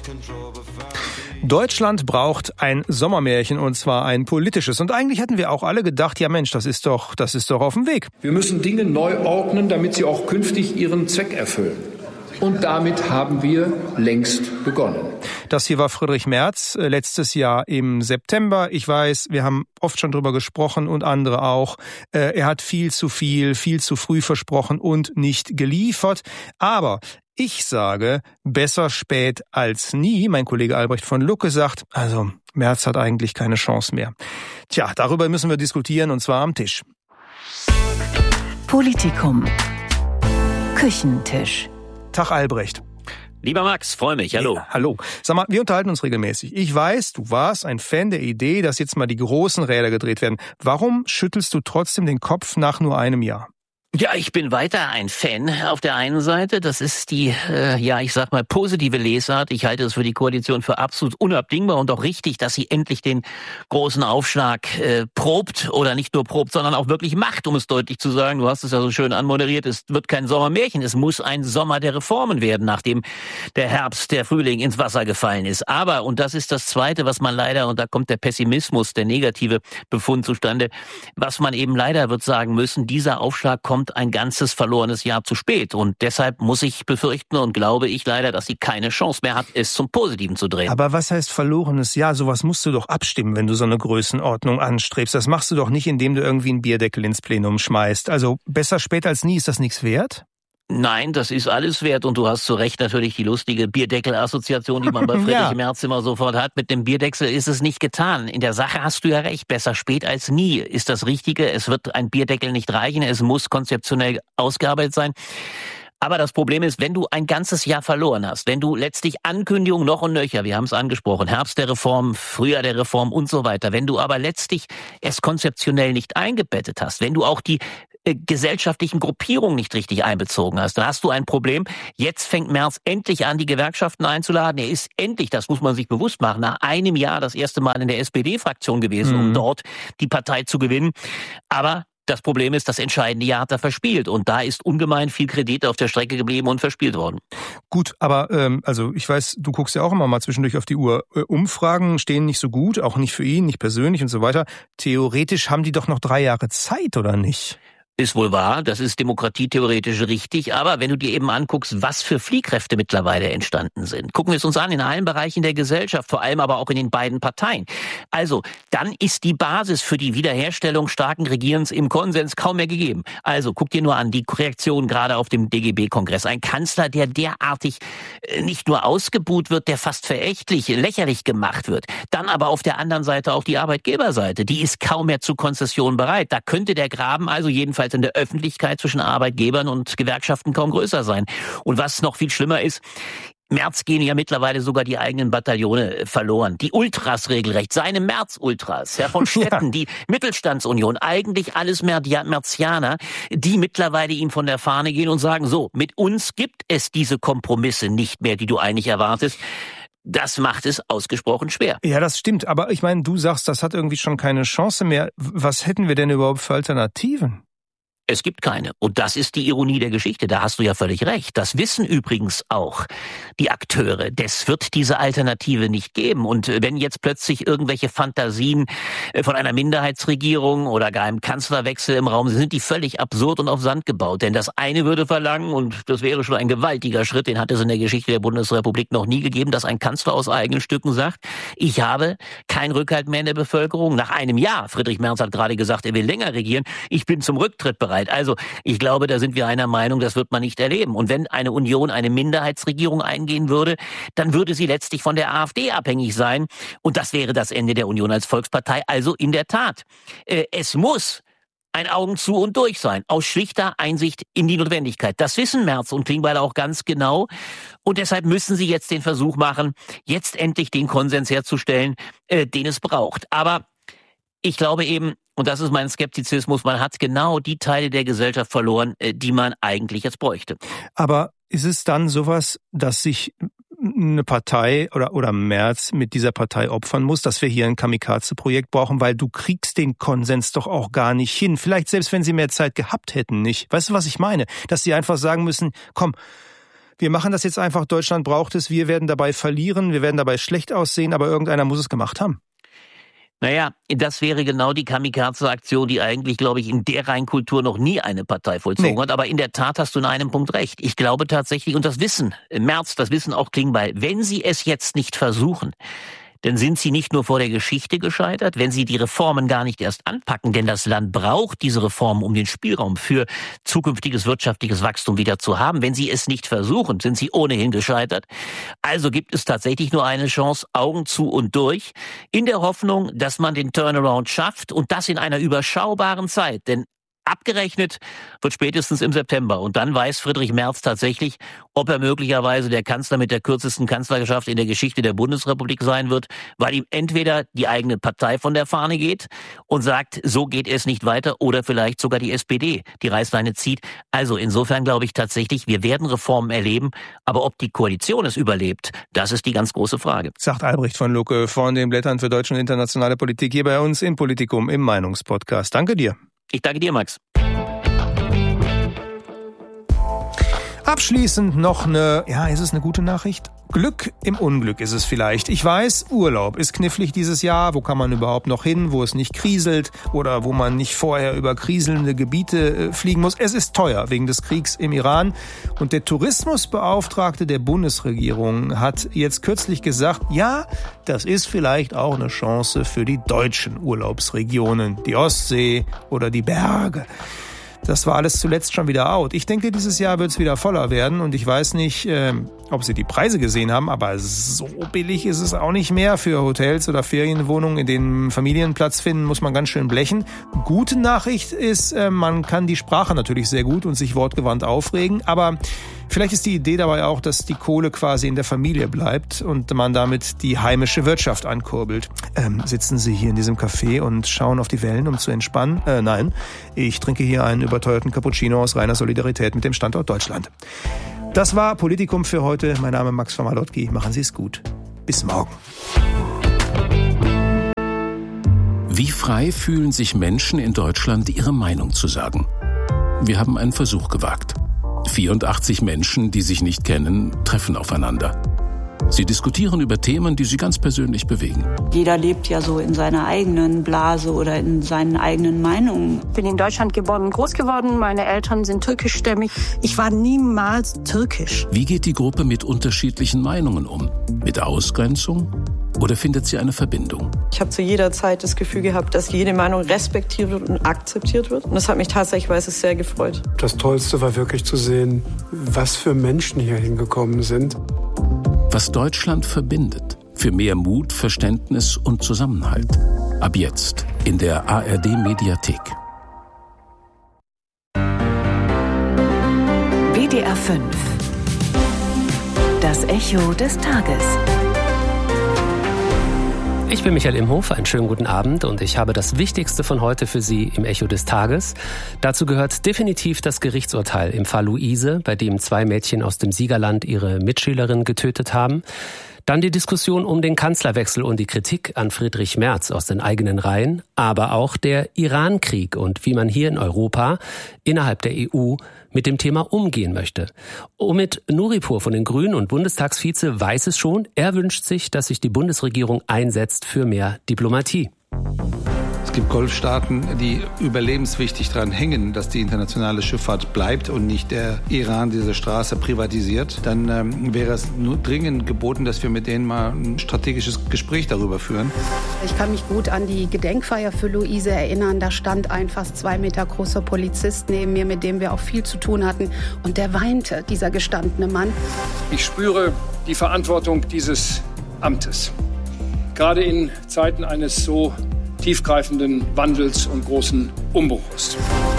Deutschland braucht ein Sommermärchen, und zwar ein politisches. Und eigentlich hatten wir auch alle gedacht, ja Mensch, das ist doch auf dem Weg. Wir müssen Dinge neu ordnen, damit sie auch künftig ihren Zweck erfüllen. Und damit haben wir längst begonnen. Das hier war Friedrich Merz letztes Jahr im September. Ich weiß, wir haben oft schon drüber gesprochen und andere auch. Er hat viel zu früh versprochen und nicht geliefert. Aber ich sage, besser spät als nie. Mein Kollege Albrecht von Lucke sagt, also Merz hat eigentlich keine Chance mehr. Tja, darüber müssen wir diskutieren, und zwar am Tisch. Politikum. Küchentisch. Tag Albrecht. Lieber Max, freue mich, hallo. Ja, hallo. Sag mal, wir unterhalten uns regelmäßig. Ich weiß, du warst ein Fan der Idee, dass jetzt mal die großen Räder gedreht werden. Warum schüttelst du trotzdem den Kopf nach nur einem Jahr? Ja, ich bin weiter ein Fan auf der einen Seite. Das ist die, positive Lesart. Ich halte es für die Koalition für absolut unabdingbar und auch richtig, dass sie endlich den großen Aufschlag probt oder nicht nur probt, sondern auch wirklich macht, um es deutlich zu sagen. Du hast es ja so schön anmoderiert. Es wird kein Sommermärchen. Es muss ein Sommer der Reformen werden, nachdem der Frühling ins Wasser gefallen ist. Aber, und das ist das Zweite, was man leider, und da kommt der Pessimismus, der negative Befund zustande, was man eben leider wird sagen müssen, dieser Aufschlag kommt ein ganzes verlorenes Jahr zu spät. Und deshalb muss ich befürchten und glaube ich leider, dass sie keine Chance mehr hat, es zum Positiven zu drehen. Aber was heißt verlorenes Jahr? Sowas musst du doch abstimmen, wenn du so eine Größenordnung anstrebst. Das machst du doch nicht, indem du irgendwie einen Bierdeckel ins Plenum schmeißt. Also besser spät als nie, ist das nichts wert? Nein, das ist alles wert, und du hast zu Recht natürlich die lustige Bierdeckel-Assoziation, die man bei Friedrich Merz immer sofort hat. Mit dem Bierdeckel ist es nicht getan. In der Sache hast du ja recht, besser spät als nie ist das Richtige. Es wird ein Bierdeckel nicht reichen, es muss konzeptionell ausgearbeitet sein. Aber das Problem ist, wenn du ein ganzes Jahr verloren hast, wenn du letztlich Ankündigungen noch und nöcher, wir haben es angesprochen, Herbst der Reform, Frühjahr der Reform und so weiter, wenn du aber letztlich es konzeptionell nicht eingebettet hast, wenn du auch die gesellschaftlichen Gruppierungen nicht richtig einbezogen hast, dann hast du ein Problem. Jetzt fängt Merz endlich an, die Gewerkschaften einzuladen. Er ist endlich, das muss man sich bewusst machen, nach einem Jahr das erste Mal in der SPD-Fraktion gewesen, um dort die Partei zu gewinnen. Aber das Problem ist, das entscheidende Jahr hat er verspielt, und da ist ungemein viel Kredit auf der Strecke geblieben und verspielt worden. Gut, aber ich weiß, du guckst ja auch immer mal zwischendurch auf die Uhr. Umfragen stehen nicht so gut, auch nicht für ihn, nicht persönlich und so weiter. Theoretisch haben die doch noch 3 Jahre Zeit, oder nicht? Ist wohl wahr, das ist demokratietheoretisch richtig, aber wenn du dir eben anguckst, was für Fliehkräfte mittlerweile entstanden sind, gucken wir es uns an in allen Bereichen der Gesellschaft, vor allem aber auch in den beiden Parteien. Also, dann ist die Basis für die Wiederherstellung starken Regierens im Konsens kaum mehr gegeben. Also, guck dir nur an, die Reaktion gerade auf dem DGB-Kongress. Ein Kanzler, der derartig nicht nur ausgebuht wird, der fast verächtlich, lächerlich gemacht wird. Dann aber auf der anderen Seite auch die Arbeitgeberseite, die ist kaum mehr zu Konzessionen bereit. Da könnte der Graben also jedenfalls in der Öffentlichkeit zwischen Arbeitgebern und Gewerkschaften kaum größer sein. Und was noch viel schlimmer ist, Merz gehen ja mittlerweile sogar die eigenen Bataillone verloren. Die Ultras regelrecht, seine Merz-Ultras, Herr von Stetten, die Mittelstandsunion, eigentlich alles Merzianer, die mittlerweile ihm von der Fahne gehen und sagen, so, mit uns gibt es diese Kompromisse nicht mehr, die du eigentlich erwartest. Das macht es ausgesprochen schwer. Ja, das stimmt. Aber ich meine, du sagst, das hat irgendwie schon keine Chance mehr. Was hätten wir denn überhaupt für Alternativen? Es gibt keine. Und das ist die Ironie der Geschichte. Da hast du ja völlig recht. Das wissen übrigens auch die Akteure. Das wird diese Alternative nicht geben. Und wenn jetzt plötzlich irgendwelche Fantasien von einer Minderheitsregierung oder gar einem Kanzlerwechsel im Raum sind, sind die völlig absurd und auf Sand gebaut. Denn das eine würde verlangen, und das wäre schon ein gewaltiger Schritt, den hat es in der Geschichte der Bundesrepublik noch nie gegeben, dass ein Kanzler aus eigenen Stücken sagt, ich habe keinen Rückhalt mehr in der Bevölkerung. Nach einem Jahr, Friedrich Merz hat gerade gesagt, er will länger regieren, ich bin zum Rücktritt bereit. Also ich glaube, da sind wir einer Meinung, das wird man nicht erleben. Und wenn eine Union eine Minderheitsregierung eingehen würde, dann würde sie letztlich von der AfD abhängig sein. Und das wäre das Ende der Union als Volkspartei. Also in der Tat, es muss ein Augen zu und durch sein, aus schlichter Einsicht in die Notwendigkeit. Das wissen Merz und Klingbeil auch ganz genau. Und deshalb müssen sie jetzt den Versuch machen, jetzt endlich den Konsens herzustellen, den es braucht. Aber ich glaube eben, und das ist mein Skeptizismus, man hat genau die Teile der Gesellschaft verloren, die man eigentlich jetzt bräuchte. Aber ist es dann sowas, dass sich eine Partei oder Merz mit dieser Partei opfern muss, dass wir hier ein Kamikaze-Projekt brauchen, weil du kriegst den Konsens doch auch gar nicht hin. Vielleicht selbst, wenn sie mehr Zeit gehabt hätten, nicht. Weißt du, was ich meine? Dass sie einfach sagen müssen, komm, wir machen das jetzt einfach, Deutschland braucht es, wir werden dabei verlieren, wir werden dabei schlecht aussehen, aber irgendeiner muss es gemacht haben? Naja, das wäre genau die Kamikaze-Aktion, die eigentlich, glaube ich, in der Rheinkultur noch nie eine Partei vollzogen hat. Aber in der Tat hast du in einem Punkt recht. Ich glaube tatsächlich, und das wissen Merz, das wissen auch Klingbeil, wenn sie es jetzt nicht versuchen, dann sind sie nicht nur vor der Geschichte gescheitert, wenn sie die Reformen gar nicht erst anpacken, denn das Land braucht diese Reformen, um den Spielraum für zukünftiges wirtschaftliches Wachstum wieder zu haben. Wenn sie es nicht versuchen, sind sie ohnehin gescheitert. Also gibt es tatsächlich nur eine Chance, Augen zu und durch, in der Hoffnung, dass man den Turnaround schafft und das in einer überschaubaren Zeit. Denn abgerechnet wird spätestens im September. Und dann weiß Friedrich Merz tatsächlich, ob er möglicherweise der Kanzler mit der kürzesten Kanzlerschaft in der Geschichte der Bundesrepublik sein wird, weil ihm entweder die eigene Partei von der Fahne geht und sagt, so geht es nicht weiter, oder vielleicht sogar die SPD die Reißleine zieht. Also insofern glaube ich tatsächlich, wir werden Reformen erleben, aber ob die Koalition es überlebt, das ist die ganz große Frage. Sagt Albrecht von Lucke von den Blättern für deutsche und internationale Politik hier bei uns in Politikum im Meinungspodcast. Danke dir. Ich danke dir, Max. Abschließend noch ist es eine gute Nachricht? Glück im Unglück ist es vielleicht. Ich weiß, Urlaub ist knifflig dieses Jahr. Wo kann man überhaupt noch hin, wo es nicht kriselt oder wo man nicht vorher über kriselnde Gebiete fliegen muss? Es ist teuer wegen des Kriegs im Iran. Und der Tourismusbeauftragte der Bundesregierung hat jetzt kürzlich gesagt, ja, das ist vielleicht auch eine Chance für die deutschen Urlaubsregionen, die Ostsee oder die Berge. Das war alles zuletzt schon wieder out. Ich denke, dieses Jahr wird es wieder voller werden und ich weiß nicht, ob Sie die Preise gesehen haben, aber so billig ist es auch nicht mehr. Für Hotels oder Ferienwohnungen, in denen Familien Platz finden, muss man ganz schön blechen. Gute Nachricht ist, man kann die Sprache natürlich sehr gut und sich wortgewandt aufregen, aber vielleicht ist die Idee dabei auch, dass die Kohle quasi in der Familie bleibt und man damit die heimische Wirtschaft ankurbelt. Sitzen Sie hier in diesem Café und schauen auf die Wellen, um zu entspannen? Nein, ich trinke hier einen überteuerten Cappuccino aus reiner Solidarität mit dem Standort Deutschland. Das war Politikum für heute. Mein Name ist Max von Malotki. Machen Sie es gut. Bis morgen. Wie frei fühlen sich Menschen in Deutschland, ihre Meinung zu sagen? Wir haben einen Versuch gewagt. 84 Menschen, die sich nicht kennen, treffen aufeinander. Sie diskutieren über Themen, die sie ganz persönlich bewegen. Jeder lebt ja so in seiner eigenen Blase oder in seinen eigenen Meinungen. Ich bin in Deutschland geboren und groß geworden. Meine Eltern sind türkischstämmig. Ich war niemals türkisch. Wie geht die Gruppe mit unterschiedlichen Meinungen um? Mit Ausgrenzung? Oder findet sie eine Verbindung? Ich habe zu jeder Zeit das Gefühl gehabt, dass jede Meinung respektiert wird und akzeptiert wird. Und das hat mich tatsächlich sehr gefreut. Das Tollste war wirklich zu sehen, was für Menschen hier hingekommen sind. Was Deutschland verbindet. Für mehr Mut, Verständnis und Zusammenhalt. Ab jetzt in der ARD-Mediathek. WDR 5. Das Echo des Tages. Ich bin Michael Imhof, einen schönen guten Abend und ich habe das Wichtigste von heute für Sie im Echo des Tages. Dazu gehört definitiv das Gerichtsurteil im Fall Luise, bei dem 2 Mädchen aus dem Siegerland ihre Mitschülerin getötet haben. Dann die Diskussion um den Kanzlerwechsel und die Kritik an Friedrich Merz aus den eigenen Reihen, aber auch der Iran-Krieg und wie man hier in Europa, innerhalb der EU, mit dem Thema umgehen möchte. Omid Nuripur von den Grünen und Bundestagsvize weiß es schon. Er wünscht sich, dass sich die Bundesregierung einsetzt für mehr Diplomatie. Es gibt Golfstaaten, die überlebenswichtig daran hängen, dass die internationale Schifffahrt bleibt und nicht der Iran diese Straße privatisiert. Dann wäre es nur dringend geboten, dass wir mit denen mal ein strategisches Gespräch darüber führen. Ich kann mich gut an die Gedenkfeier für Luise erinnern. Da stand ein fast 2 Meter großer Polizist neben mir, mit dem wir auch viel zu tun hatten. Und der weinte, dieser gestandene Mann. Ich spüre die Verantwortung dieses Amtes. Gerade in Zeiten eines so tiefgreifenden Wandels und großen Umbruchs.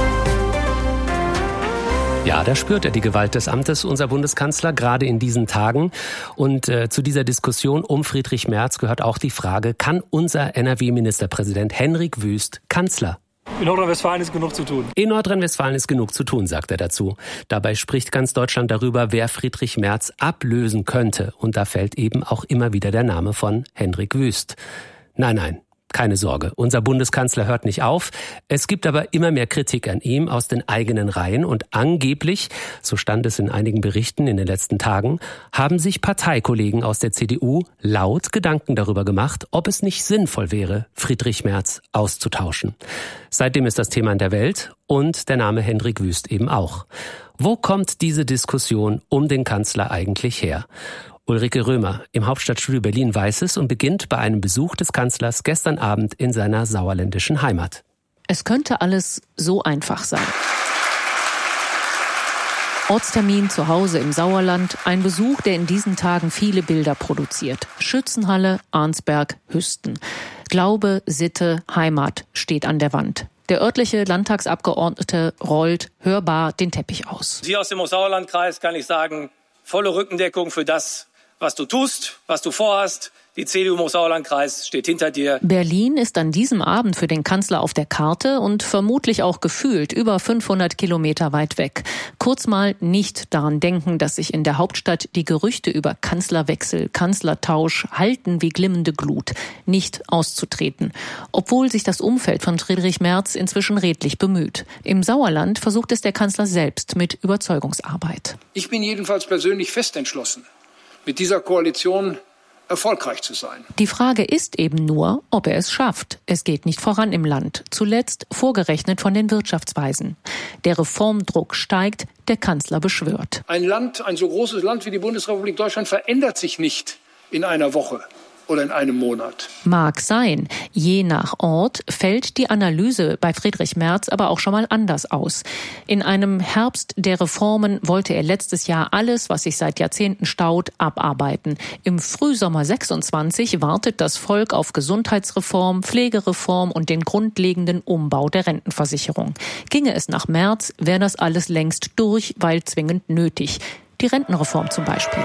Ja, da spürt er die Gewalt des Amtes, unser Bundeskanzler, gerade in diesen Tagen. Und zu dieser Diskussion um Friedrich Merz gehört auch die Frage, kann unser NRW-Ministerpräsident Henrik Wüst Kanzler? In Nordrhein-Westfalen ist genug zu tun. In Nordrhein-Westfalen ist genug zu tun, sagt er dazu. Dabei spricht ganz Deutschland darüber, wer Friedrich Merz ablösen könnte. Und da fällt eben auch immer wieder der Name von Henrik Wüst. Nein, Keine Sorge, unser Bundeskanzler hört nicht auf. Es gibt aber immer mehr Kritik an ihm aus den eigenen Reihen und angeblich, so stand es in einigen Berichten in den letzten Tagen, haben sich Parteikollegen aus der CDU laut Gedanken darüber gemacht, ob es nicht sinnvoll wäre, Friedrich Merz auszutauschen. Seitdem ist das Thema in der Welt und der Name Hendrik Wüst eben auch. Wo kommt diese Diskussion um den Kanzler eigentlich her? Ulrike Römer im Hauptstadtstudio Berlin weiß es und beginnt bei einem Besuch des Kanzlers gestern Abend in seiner sauerländischen Heimat. Es könnte alles so einfach sein. Ortstermin zu Hause im Sauerland, ein Besuch, der in diesen Tagen viele Bilder produziert. Schützenhalle, Arnsberg, Hüsten. Glaube, Sitte, Heimat steht an der Wand. Der örtliche Landtagsabgeordnete rollt hörbar den Teppich aus. Sie aus dem Sauerlandkreis kann ich sagen, volle Rückendeckung für das, was du tust, was du vorhast. Die CDU im Sauerlandkreis steht hinter dir. Berlin ist an diesem Abend für den Kanzler auf der Karte und vermutlich auch gefühlt über 500 Kilometer weit weg. Kurz mal nicht daran denken, dass sich in der Hauptstadt die Gerüchte über Kanzlerwechsel, Kanzlertausch halten wie glimmende Glut. Nicht auszutreten. Obwohl sich das Umfeld von Friedrich Merz inzwischen redlich bemüht. Im Sauerland versucht es der Kanzler selbst mit Überzeugungsarbeit. Ich bin jedenfalls persönlich fest entschlossen, mit dieser Koalition erfolgreich zu sein. Die Frage ist eben nur, ob er es schafft. Es geht nicht voran im Land. Zuletzt vorgerechnet von den Wirtschaftsweisen. Der Reformdruck steigt, der Kanzler beschwört. Ein so großes Land wie die Bundesrepublik Deutschland verändert sich nicht in einer Woche oder in einem Monat. Mag sein. Je nach Ort fällt die Analyse bei Friedrich Merz aber auch schon mal anders aus. In einem Herbst der Reformen wollte er letztes Jahr alles, was sich seit Jahrzehnten staut, abarbeiten. Im Frühsommer 26 wartet das Volk auf Gesundheitsreform, Pflegereform und den grundlegenden Umbau der Rentenversicherung. Ginge es nach Merz, wäre das alles längst durch, weil zwingend nötig. Die Rentenreform zum Beispiel.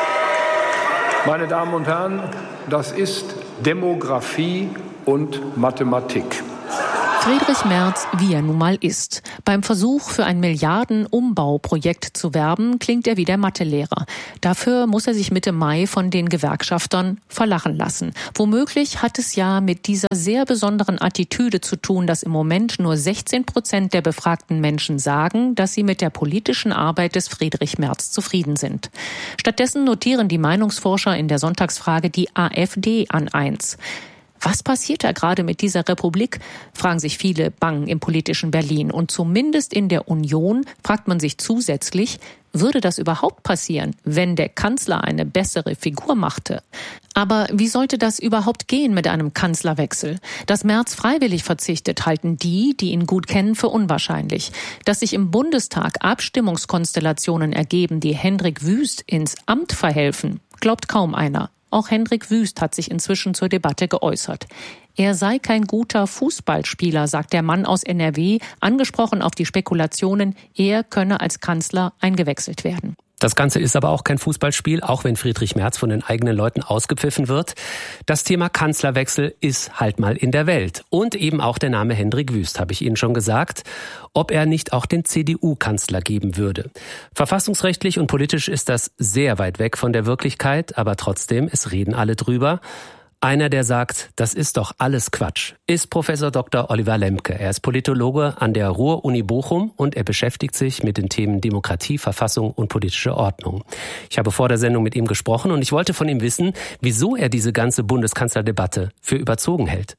Meine Damen und Herren, das ist Demografie und Mathematik. Friedrich Merz, wie er nun mal ist. Beim Versuch, für ein Milliarden-Umbauprojekt zu werben, klingt er wie der Mathelehrer. Dafür muss er sich Mitte Mai von den Gewerkschaftern verlachen lassen. Womöglich hat es ja mit dieser sehr besonderen Attitüde zu tun, dass im Moment nur 16% der befragten Menschen sagen, dass sie mit der politischen Arbeit des Friedrich Merz zufrieden sind. Stattdessen notieren die Meinungsforscher in der Sonntagsfrage die AfD an 1. Was passiert da gerade mit dieser Republik, fragen sich viele bang im politischen Berlin. Und zumindest in der Union fragt man sich zusätzlich, würde das überhaupt passieren, wenn der Kanzler eine bessere Figur machte? Aber wie sollte das überhaupt gehen mit einem Kanzlerwechsel? Dass Merz freiwillig verzichtet, halten die ihn gut kennen, für unwahrscheinlich. Dass sich im Bundestag Abstimmungskonstellationen ergeben, die Hendrik Wüst ins Amt verhelfen, glaubt kaum einer. Auch Hendrik Wüst hat sich inzwischen zur Debatte geäußert. Er sei kein guter Fußballspieler, sagt der Mann aus NRW, angesprochen auf die Spekulationen, er könne als Kanzler eingewechselt werden. Das Ganze ist aber auch kein Fußballspiel, auch wenn Friedrich Merz von den eigenen Leuten ausgepfiffen wird. Das Thema Kanzlerwechsel ist halt mal in der Welt. Und eben auch der Name Hendrik Wüst, habe ich Ihnen schon gesagt, ob er nicht auch den CDU-Kanzler geben würde. Verfassungsrechtlich und politisch ist das sehr weit weg von der Wirklichkeit, aber trotzdem, es reden alle drüber. Einer, der sagt, das ist doch alles Quatsch, ist Professor Dr. Oliver Lemke. Er ist Politologe an der Ruhr-Uni Bochum und er beschäftigt sich mit den Themen Demokratie, Verfassung und politische Ordnung. Ich habe vor der Sendung mit ihm gesprochen und ich wollte von ihm wissen, wieso er diese ganze Bundeskanzlerdebatte für überzogen hält.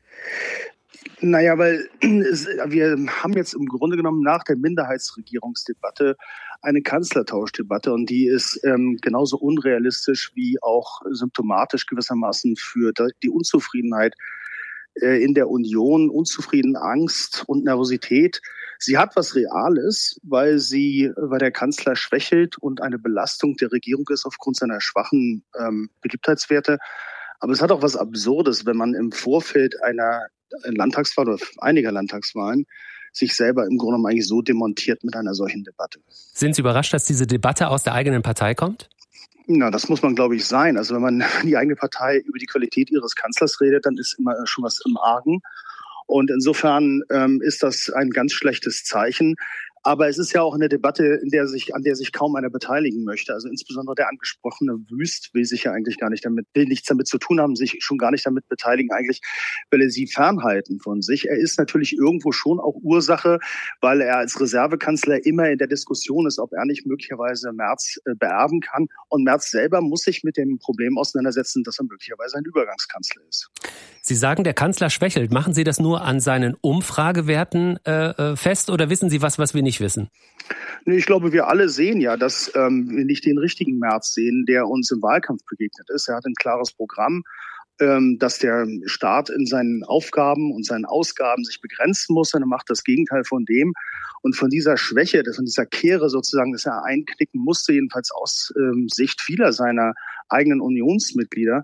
Naja, weil wir haben jetzt im Grunde genommen nach der Minderheitsregierungsdebatte eine Kanzlertauschdebatte und die ist genauso unrealistisch wie auch symptomatisch gewissermaßen für die Unzufriedenheit in der Union, Angst und Nervosität. Sie hat was Reales, weil der Kanzler schwächelt und eine Belastung der Regierung ist aufgrund seiner schwachen Beliebtheitswerte. Aber es hat auch was Absurdes, wenn man im Vorfeld einer Landtagswahl oder einiger Landtagswahlen sich selber im Grunde genommen eigentlich so demontiert mit einer solchen Debatte. Sind Sie überrascht, dass diese Debatte aus der eigenen Partei kommt? Na, das muss man, glaube ich, sein. Also wenn die eigene Partei über die Qualität ihres Kanzlers redet, dann ist immer schon was im Argen. Und insofern ist das ein ganz schlechtes Zeichen. Aber es ist ja auch eine Debatte, an der sich kaum einer beteiligen möchte. Also insbesondere der angesprochene Wüst will nichts damit zu tun haben, sich schon gar nicht damit beteiligen. Eigentlich will er sie fernhalten von sich. Er ist natürlich irgendwo schon auch Ursache, weil er als Reservekanzler immer in der Diskussion ist, ob er nicht möglicherweise Merz beerben kann. Und Merz selber muss sich mit dem Problem auseinandersetzen, dass er möglicherweise ein Übergangskanzler ist. Sie sagen, der Kanzler schwächelt. Machen Sie das nur an seinen Umfragewerten fest oder wissen Sie was wir nicht wissen? Nee, ich glaube, wir alle sehen ja, dass wir nicht den richtigen Merz sehen, der uns im Wahlkampf begegnet ist. Er hat ein klares Programm, dass der Staat in seinen Aufgaben und seinen Ausgaben sich begrenzen muss. Und er macht das Gegenteil von dem. Und von dieser Schwäche, von dieser Kehre sozusagen, dass er einknicken musste, jedenfalls aus Sicht vieler seiner eigenen Unionsmitglieder,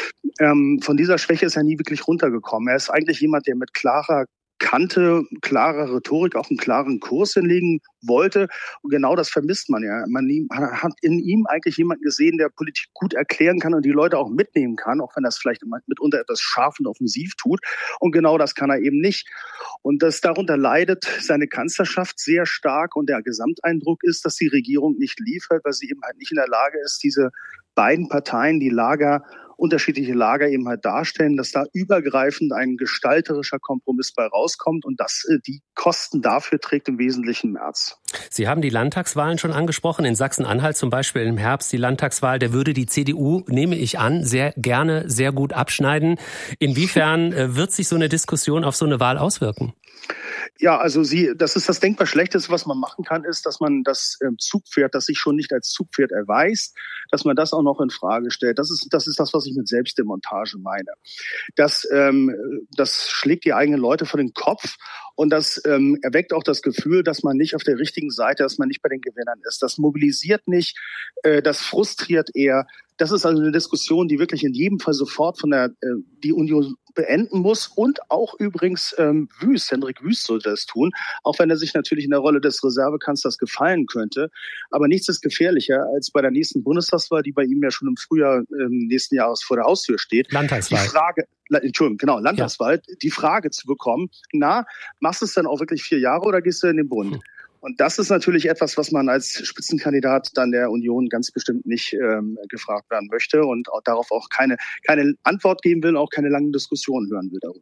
von dieser Schwäche ist er nie wirklich runtergekommen. Er ist eigentlich jemand, der mit klarer Kante, klarer Rhetorik, auch einen klaren Kurs hinlegen wollte. Und genau das vermisst man ja. Man hat in ihm eigentlich jemanden gesehen, der Politik gut erklären kann und die Leute auch mitnehmen kann, auch wenn das vielleicht mitunter etwas scharf und offensiv tut. Und genau das kann er eben nicht. Und darunter leidet seine Kanzlerschaft sehr stark. Und der Gesamteindruck ist, dass die Regierung nicht liefert, weil sie eben halt nicht in der Lage ist, diese beiden Parteien, die unterschiedliche Lager eben halt darstellen, dass da übergreifend ein gestalterischer Kompromiss bei rauskommt und dass die Kosten dafür trägt im Wesentlichen Merz. Sie haben die Landtagswahlen schon angesprochen. In Sachsen-Anhalt zum Beispiel im Herbst die Landtagswahl. Der würde die CDU, nehme ich an, sehr gerne, sehr gut abschneiden. Inwiefern wird sich so eine Diskussion auf so eine Wahl auswirken? Ja, also das ist das denkbar Schlechteste, was man machen kann, ist, dass man das Zugpferd, das sich schon nicht als Zugpferd erweist, dass man das auch noch in Frage stellt. Das ist das, was ich mit Selbstdemontage meine. Das schlägt die eigenen Leute vor den Kopf und das erweckt auch das Gefühl, dass man nicht auf der richtigen Seite, dass man nicht bei den Gewinnern ist. Das mobilisiert nicht, das frustriert eher. Das ist also eine Diskussion, die wirklich in jedem Fall sofort die Union beenden muss und auch übrigens Hendrik Wüst sollte das tun, auch wenn er sich natürlich in der Rolle des Reservekanzlers gefallen könnte. Aber nichts ist gefährlicher als bei der nächsten Bundestagswahl, die bei ihm ja schon im Frühjahr nächsten Jahres vor der Haustür steht. Landtagswahl. Landtagswahl. Ja. Die Frage zu bekommen, machst du es dann auch wirklich 4 Jahre oder gehst du in den Bund? Und das ist natürlich etwas, was man als Spitzenkandidat dann der Union ganz bestimmt nicht gefragt werden möchte und auch darauf auch keine Antwort geben will, auch keine langen Diskussionen hören will darüber.